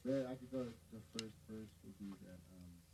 bet I could go. The first verse would be that.